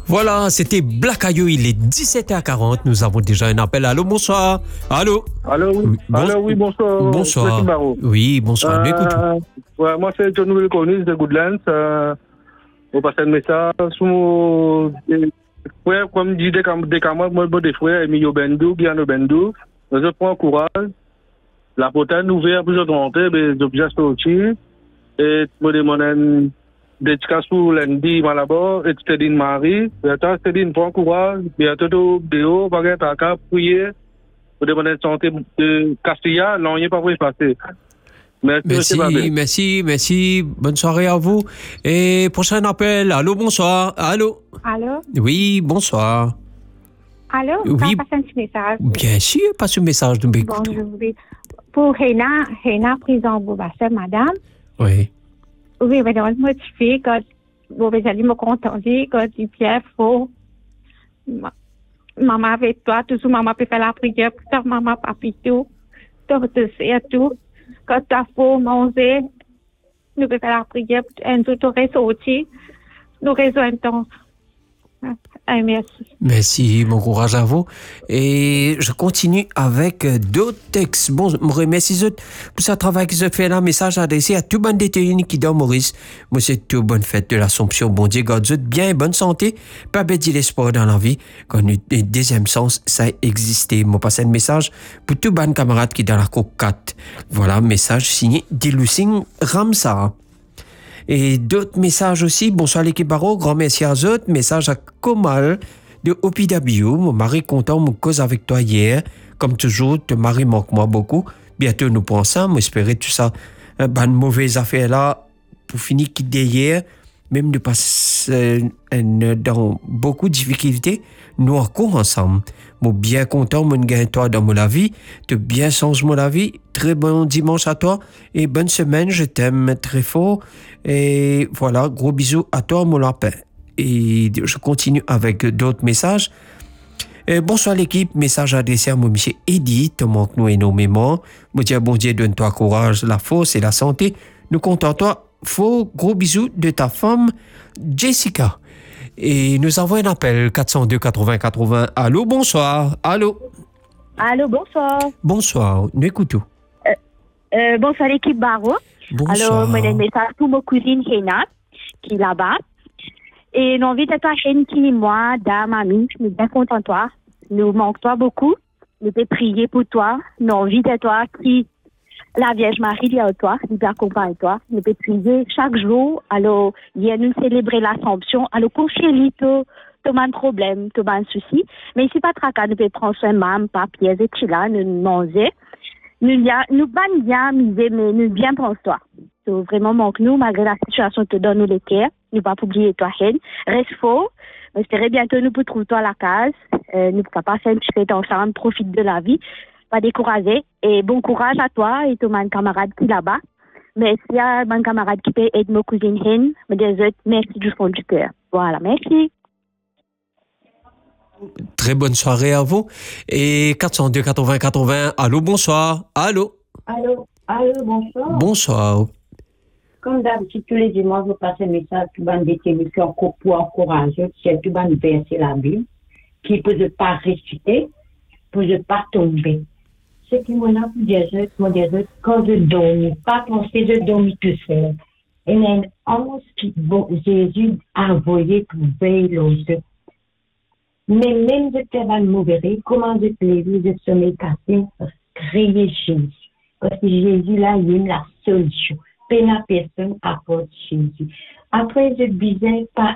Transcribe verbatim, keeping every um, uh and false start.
Voilà, c'était Black Ayo, il est dix-sept heures quarante. Nous avons déjà un appel. Allô, bonsoir. Allô. Allô, oui. Bon, Allô, oui, bonsoir. Bonsoir. Oui, bonsoir. Nous écoutons. Ouais, moi, c'est John Will Cornish de Goodlands. Euh, on passe un message sur mon frère, comme dit des camarades, moi, des frères, Emilio Bendou, Guiano Bendou. Je prends courage. La potane ouverte, plusieurs rentrées, mais je suis sorti. Et je me demande des cas pour lundi, malabor, et Stédine Marie. Bientôt, Stédine, prends courage. Bientôt, Déo, Baguette, Aka, prier. Je me demande santé de Castilla, non, il n'y a pas pour y passer. Merci, merci, merci, merci. Bonne soirée à vous. Et prochain appel. Allô, bonsoir. Allô. Allô. Oui, bonsoir. Allô. Oui. Passe un petit message. Bien sûr, passe un message de m'écouter. Bonjour, oui. Pour Héna, Héna, prison Boubassé, madame. Oui. Oui, mais on me dit quand vous allez me contenter, quand il Pierre, faut. Maman avec toi, toujours maman peut faire la prière, pour ta maman, papi, tout. Tout, tout. Quand tu as faut manger, nous pouvons faire la prière, et nous te ressortir, nous rejoignons. Ah, merci. Merci, bon courage à vous. Et je continue avec d'autres textes. Bon, je remercie pour ce travail que je fais là. Message adressé à tout le monde qui dort Maurice. Moi, c'est tout bonne fête de l'Assomption. Bon Dieu, God, bien, bonne santé. Pas bêtir l'espoir dans la vie. Quand une deuxième sens, ça a existé. Moi, passe un message pour tout bon camarade qui est dans la cour quatre. Voilà, message signé Dilusing Ramsa. Et d'autres messages aussi. Bonsoir l'équipe Barreau, grand merci à eux. Message à Komal de O P W. Mon mari content, mon cause avec toi hier. Comme toujours, ton mari manque moi beaucoup. Bientôt nous pourrons ça. J'espère tout ça. Un ban mauvaise affaire là pour finir quitter hier. Même de passer euh, dans beaucoup de difficultés. Nous encore ensemble. Moi bien content, mon gain toi dans mon vie. Te bien change mon vie. Très bon dimanche à toi et bonne semaine. Je t'aime très fort. Et voilà, gros bisous à toi, mon lapin. Et je continue avec d'autres messages. Et bonsoir l'équipe, message adressé à mon monsieur Eddie, te manque nous énormément. Moi dis bon Dieu, donne-toi courage, la force et la santé. Nous comptons toi. Faux gros bisous de ta femme Jessica. Et nous avons un appel quatre cent deux quatre-vingts quatre-vingts. Allô, bonsoir. Allô. Allô, bonsoir. Bonsoir, nous écoutons. Euh, euh, bonsoir l'équipe Barreau. Bonsoir. Alors, mon message pour ma cousine Héna, qui est là-bas. Et nous envie de toi, Héna, qui est moi, dame, amie, nous sommes bien contents de toi. Nous manquons toi beaucoup. Nous peut prier pour toi. Nous envie de toi qui, la Vierge Marie, dit à toi, nous accompagne toi. Nous peut prier chaque jour. Alors, il y a nous célébrer l'Assomption. Alors, confier lui tout, tout un problème, tout un souci. Mais ici, pas tracas, nous peut prendre soin de maman, papier, et tout là, nous manger. Nous bien, nous pas bien miser, mais nous bien pense toi. So, vraiment manque nous, malgré la situation te donne nous les cœurs. Nous pas oublier toi, Hen. Reste faux. Mais j'espère bientôt nous pour trouver toi à la case. Euh, nous pas passer un petit peu ensemble, profite de la vie. Pas décourager. Et bon courage à toi et tous mes camarades qui là-bas. Mais s'il y a mon camarade qui peut aider ma cousine Hen, me dis merci du fond du cœur. Voilà, merci. Très bonne soirée à vous. Et quatre cent deux quatre-vingts quatre-vingts. Allô, bonsoir. Allô. Allô, allô, bonsoir. Bonsoir. Comme d'habitude, tous les dimanches, vous passez un message qui va déterminer encore pour encourager, c'est tout va verser la Bible, qui peut ne pas réciter, pour ne pas tomber. Ce qui m'a là pour dire, moi dire, quand je dormis, pas penser, je dormis tout seul. Et un ange qui, bon, Jésus a envoyé pour veiller l'autre. Mais même je fais un mauvais rêve, comment je l'ai vu, je sommeil cassé, créer Jésus. Parce que Jésus, là, il est la solution. Peine à personne apporte Jésus. Après, je disais, pas